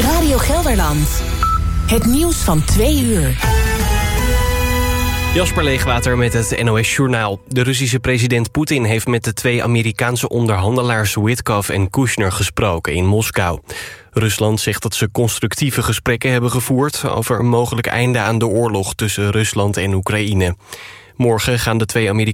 Radio Gelderland. Het nieuws van 2 uur. Jasper Leegwater met het NOS-journaal. De Russische president Poetin heeft met de 2 Amerikaanse onderhandelaars Witkoff en Kushner gesproken in Moskou. Rusland zegt dat ze constructieve gesprekken hebben gevoerd over een mogelijk einde aan de oorlog tussen Rusland en Oekraïne. Morgen gaan de 2 Amerikaanse